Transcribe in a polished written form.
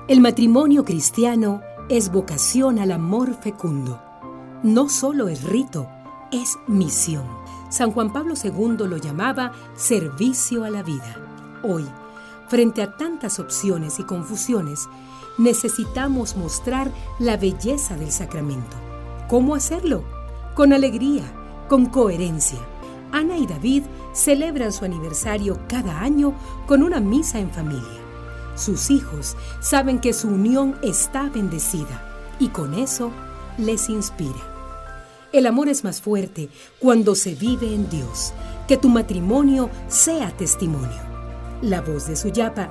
El matrimonio cristiano es vocación al amor fecundo. No solo es rito, es misión. San Juan Pablo II lo llamaba servicio a la vida. Hoy, frente a tantas opciones y confusiones, necesitamos mostrar la belleza del sacramento. ¿Cómo hacerlo? Con alegría, con coherencia. Ana y David celebran su aniversario cada año con una misa en familia. Sus hijos saben que su unión está bendecida y con eso les inspira. El amor es más fuerte cuando se vive en Dios. Que tu matrimonio sea testimonio. La voz de Suyapa